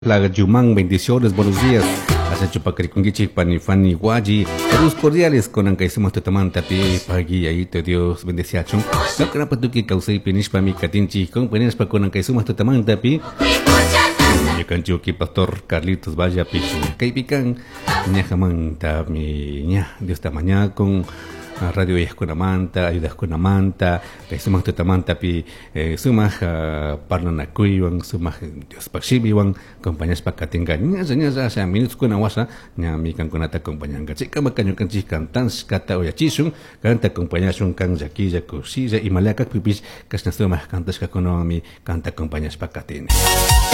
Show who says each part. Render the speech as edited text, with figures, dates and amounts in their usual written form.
Speaker 1: La Yumán, bendiciones, buenos días. Hace chupacricongichi, panifani, guaji. Saludos cordiales con ancaísimos tetamanta, pi, pagui, ahí te Dios bendeciachon. No que patuki causei penish pa mi catinchi, con penish pa con ancaísimos tetamanta, pi. Yo cancho que pastor Carlitos vaya pichi. Caipican, ñajamanta, mi ña, Dios ta mañana con. Radio Esconamanta, Ayuda Esconamanta, Sumah Tetamanta, pi Sumah Parnanakuiwan, Sumah Dios Paxibiwan, compañías Pacatinga, Niñas, minutos con Awasa, Ñamican con Ata compañanga, Chica Macaño Canchis Cantans, Cata Oyachisun, Canta compañías un can Yaquilla, Cusilla y Malaca Pipis, Casnasumah Cantas Caconomi, Canta compañías Pacatines.